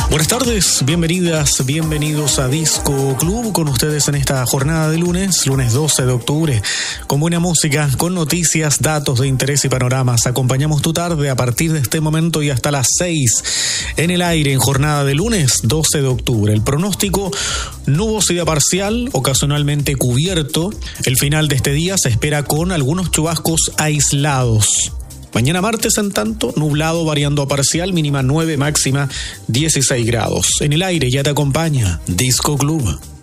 Buenas tardes, bienvenidas, bienvenidos a Disco Club, con ustedes en esta jornada de lunes 12 de octubre, con buena música, con noticias, datos de interés y panoramas. Acompañamos tu tarde a partir de este momento y hasta las 6 en el aire en jornada de lunes 12 de octubre. El pronóstico: nubosidad parcial, ocasionalmente cubierto. El final de este día se espera con algunos chubascos aislados. Mañana martes, en tanto, nublado variando a parcial, mínima 9, máxima 16 grados. En el aire ya te acompaña Disco Club.